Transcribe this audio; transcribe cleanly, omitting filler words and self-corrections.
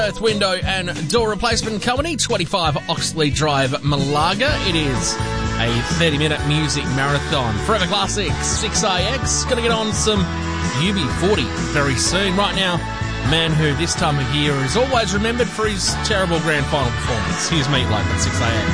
Earth Window and Door Replacement Company, 25 Oxley Drive, Malaga. It is a 30-minute music marathon. Forever Classics, 6AX. Going to get on some UB40 very soon. Right now, a man who this time of year is always remembered for his terrible grand final performance. Here's Meatloaf at 6AX.